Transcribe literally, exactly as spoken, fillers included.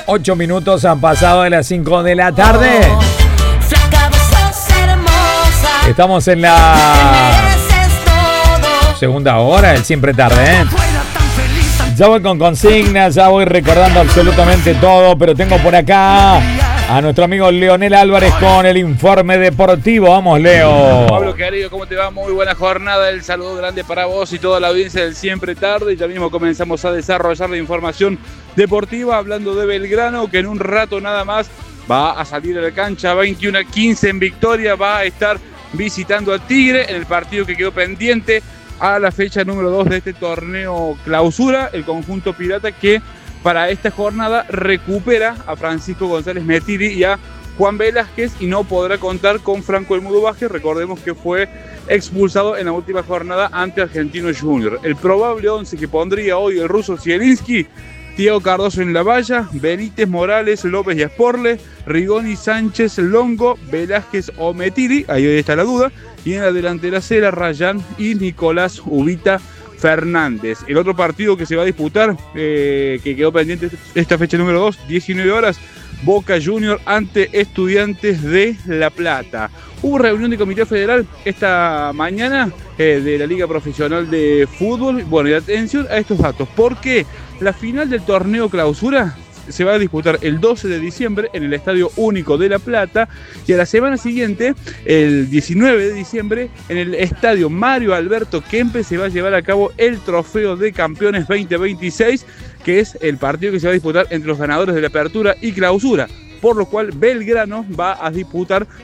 ocho minutos han pasado de las cinco de la tarde. Estamos en la segunda hora, el siempre tarde, ¿eh? Ya voy con consignas, ya voy recordando absolutamente todo, pero tengo por acá a nuestro amigo Leonel Álvarez con el informe deportivo. Vamos, Leo. Pablo querido, ¿cómo te va? Muy buena jornada. El saludo grande para vos y toda la audiencia del Siempre Tarde. Y ya mismo comenzamos a desarrollar la información deportiva, hablando de Belgrano, que en un rato nada más va a salir a la cancha veintiuno a quince en Victoria. Va a estar visitando a Tigre en el partido que quedó pendiente a la fecha número dos de este torneo clausura. El conjunto pirata que para esta jornada recupera a Francisco González Metiri y a Juan Velázquez y no podrá contar con Franco El Mudo Vázquez. Recordemos que fue expulsado en la última jornada ante Argentino Junior. El probable once que pondría hoy el ruso Zielinski: Thiago Cardoso en la valla, Benítez, Morales, López y Esporle, Rigoni, Sánchez, Longo, Velázquez o Metiri, ahí está la duda, y en la delantera Cera, Rayán y Nicolás Ubita Fernández. El otro partido que se va a disputar, eh, que quedó pendiente esta fecha número dos, diecinueve horas, Boca Junior ante Estudiantes de La Plata. Hubo reunión de Comité Federal esta mañana eh, de la Liga Profesional de Fútbol. Bueno, y atención a estos datos, porque la final del torneo clausura se va a disputar el doce de diciembre en el Estadio Único de La Plata y a la semana siguiente, el diecinueve de diciembre, en el Estadio Mario Alberto Kempes se va a llevar a cabo el Trofeo de Campeones veinte veintiséis, que es el partido que se va a disputar entre los ganadores de la Apertura y Clausura, por lo cual Belgrano va a disputar